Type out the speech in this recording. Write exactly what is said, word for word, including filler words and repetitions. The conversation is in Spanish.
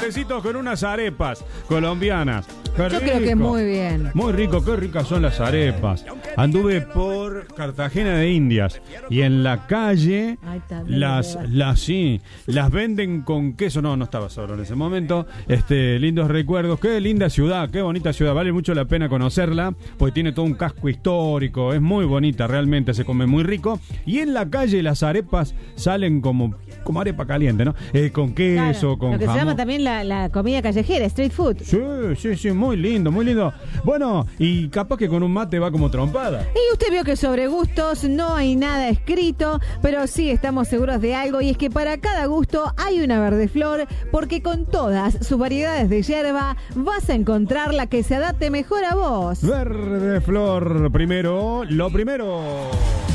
matecitos con unas arepas colombianas. Qué Yo creo que muy bien. Muy rico, qué ricas son las arepas. Anduve por Cartagena de Indias y en la calle Ay, también las, me las sí, las venden con queso. No, no estaba solo en ese momento. Este, lindos recuerdos. Qué linda ciudad, qué bonita ciudad. Vale mucho la pena conocerla, porque tiene todo un casco histórico. Es muy bonita, realmente se come muy rico. Y en la calle las arepas salen como como arepa caliente, ¿no? Eh, con queso, Claro, con lo que jamón. se llama también la, la comida callejera, street food. Sí, sí, sí, muy lindo, muy lindo. Bueno, y capaz que con un mate va como trompada. Y usted vio que sobre gustos no hay nada escrito, pero sí estamos seguros de algo, y es que para cada gusto hay una verde flor, porque con todas sus variedades de yerba vas a encontrar la que se adapte mejor a vos. Verde flor, primero, lo primero.